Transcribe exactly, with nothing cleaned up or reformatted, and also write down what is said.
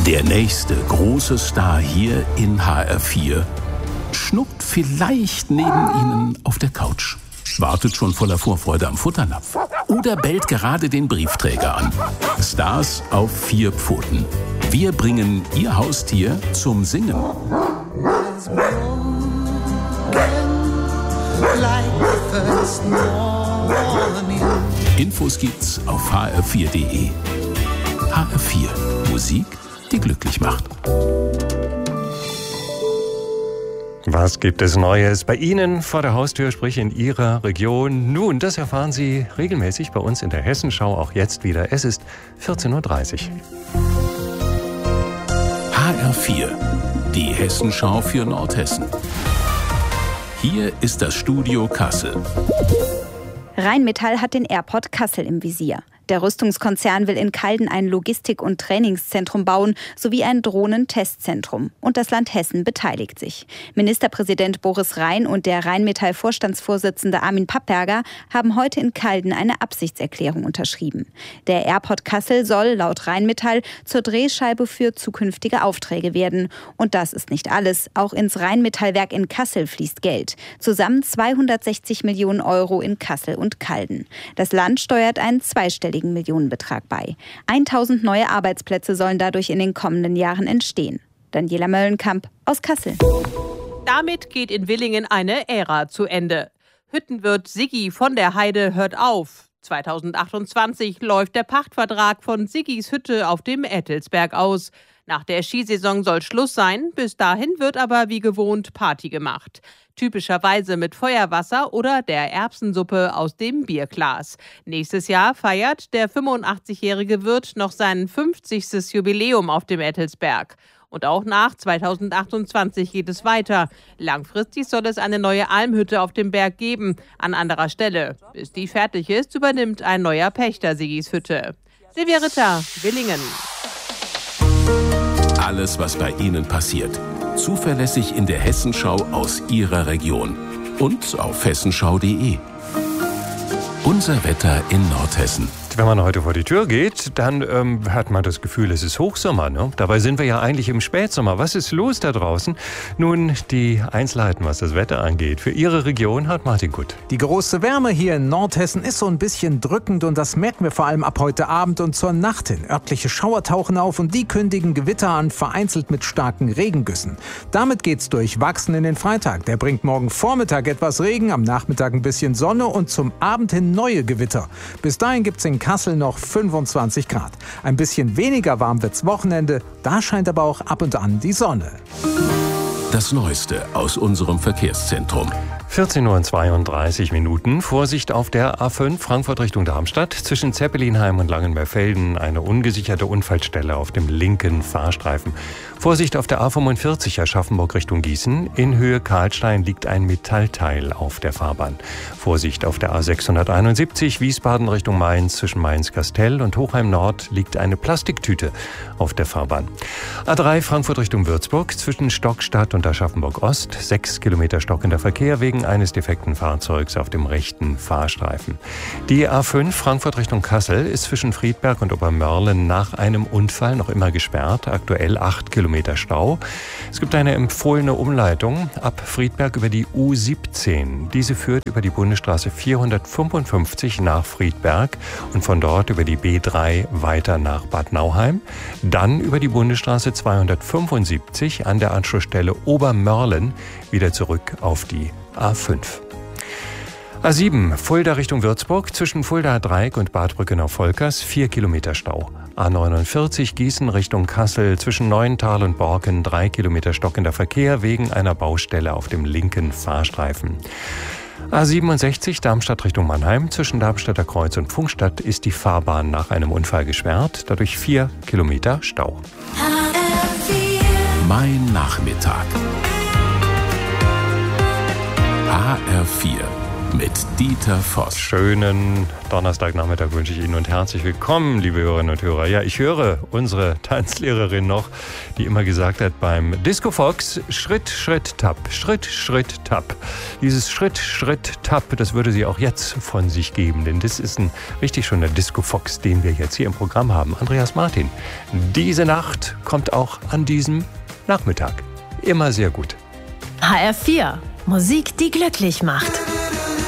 Der nächste große Star hier in H R vier schnuckt vielleicht neben Ihnen auf der Couch, wartet schon voller Vorfreude am Futternapf oder bellt gerade den Briefträger an. Stars auf vier Pfoten. Wir bringen Ihr Haustier zum Singen. Infos gibt's auf h r vier punkt d e. H R vier. Musik, die glücklich macht. Was gibt es Neues bei Ihnen vor der Haustür, sprich in Ihrer Region? Nun, das erfahren Sie regelmäßig bei uns in der Hessenschau, auch jetzt wieder. Es ist vierzehn Uhr dreißig. H R vier, die Hessenschau für Nordhessen. Hier ist das Studio Kassel. Rheinmetall hat den Airport Kassel im Visier. Der Rüstungskonzern will in Calden ein Logistik- und Trainingszentrum bauen, sowie ein Drohnentestzentrum. Und das Land Hessen beteiligt sich. Ministerpräsident Boris Rhein und der Rheinmetall-Vorstandsvorsitzende Armin Papperger haben heute in Calden eine Absichtserklärung unterschrieben. Der Airport Kassel soll laut Rheinmetall zur Drehscheibe für zukünftige Aufträge werden. Und das ist nicht alles. Auch ins Rheinmetallwerk in Kassel fließt Geld. Zusammen zweihundertsechzig Millionen Euro in Kassel und Calden. Das Land steuert einen zweistelligen Millionenbetrag bei. tausend neue Arbeitsplätze sollen dadurch in den kommenden Jahren entstehen. Daniela Möllenkamp aus Kassel. Damit geht in Willingen eine Ära zu Ende. Hüttenwirt Siggi von der Heide hört auf. zweitausendachtundzwanzig läuft der Pachtvertrag von Siggis Hütte auf dem Ettelsberg aus. Nach der Skisaison soll Schluss sein, bis dahin wird aber wie gewohnt Party gemacht. Typischerweise mit Feuerwasser oder der Erbsensuppe aus dem Bierglas. Nächstes Jahr feiert der fünfundachtzigjährige Wirt noch sein fünfzigstes Jubiläum auf dem Ettelsberg. Und auch nach zweitausendachtundzwanzig geht es weiter. Langfristig soll es eine neue Almhütte auf dem Berg geben, an anderer Stelle. Bis die fertig ist, übernimmt ein neuer Pächter Siggis Hütte. Silvia Ritter, Willingen. Alles, was bei Ihnen passiert. Zuverlässig in der Hessenschau aus Ihrer Region. Und auf hessenschau punkt d e. Unser Wetter in Nordhessen. Wenn man heute vor die Tür geht, dann ähm, hat man das Gefühl, es ist Hochsommer. Ne? Dabei sind wir ja eigentlich im Spätsommer. Was ist los da draußen? Nun, die Einzelheiten, was das Wetter angeht. Für Ihre Region hat Martin Gutt. Die große Wärme hier in Nordhessen ist so ein bisschen drückend und das merken wir vor allem ab heute Abend und zur Nacht hin. Örtliche Schauer tauchen auf und die kündigen Gewitter an, vereinzelt mit starken Regengüssen. Damit geht's durchwachsen in den Freitag. Der bringt morgen Vormittag etwas Regen, am Nachmittag ein bisschen Sonne und zum Abend hin neue Gewitter. Bis dahin gibt's in Kassel noch fünfundzwanzig Grad. Ein bisschen weniger warm wird's Wochenende, da scheint aber auch ab und an die Sonne. Das Neueste aus unserem Verkehrszentrum. vierzehn Uhr zweiunddreißig Minuten. Vorsicht auf der A fünf Frankfurt Richtung Darmstadt. Zwischen Zeppelinheim und Langenberg-Velden eine ungesicherte Unfallstelle auf dem linken Fahrstreifen. Vorsicht auf der A fünfundvierzig Aschaffenburg Richtung Gießen. In Höhe Karlstein liegt ein Metallteil auf der Fahrbahn. Vorsicht auf der A sechshunderteinundsiebzig Wiesbaden Richtung Mainz. Zwischen Mainz-Kastel und Hochheim Nord liegt eine Plastiktüte auf der Fahrbahn. A drei Frankfurt Richtung Würzburg. Zwischen Stockstadt und Aschaffenburg Ost. Sechs Kilometer stockender Verkehr wegen eines defekten Fahrzeugs auf dem rechten Fahrstreifen. Die A fünf Frankfurt Richtung Kassel ist zwischen Friedberg und Obermörlen nach einem Unfall noch immer gesperrt. Aktuell acht Kilometer Stau. Es gibt eine empfohlene Umleitung ab Friedberg über die U siebzehn. Diese führt über die Bundesstraße vierhundertfünfundfünfzig nach Friedberg und von dort über die B drei weiter nach Bad Nauheim. Dann über die Bundesstraße zweihundertfünfundsiebzig an der Anschlussstelle Obermörlen wieder zurück auf die A fünf. A sieben Fulda Richtung Würzburg zwischen Fuldaer Dreieck und Bad Brückenau-Volkers vier Kilometer Stau. A neunundvierzig Gießen Richtung Kassel zwischen Neuental und Borken drei Kilometer stockender Verkehr wegen einer Baustelle auf dem linken Fahrstreifen. A siebenundsechzig Darmstadt Richtung Mannheim zwischen Darmstädter Kreuz und Pfungstadt ist die Fahrbahn nach einem Unfall gesperrt, dadurch vier Kilometer Stau. Mein Nachmittag. H R vier. mit Dieter Voss. Schönen Donnerstagnachmittag wünsche ich Ihnen und herzlich willkommen, liebe Hörerinnen und Hörer. Ja, ich höre unsere Tanzlehrerin noch, die immer gesagt hat beim Disco Fox, Schritt, Schritt, Tap, Schritt, Schritt, Tap. Dieses Schritt, Schritt, Tap, das würde sie auch jetzt von sich geben, denn das ist ein richtig schöner Disco Fox, den wir jetzt hier im Programm haben. Andreas Martin, diese Nacht kommt auch an diesem Nachmittag. Immer sehr gut. H R vier, Musik, die glücklich macht.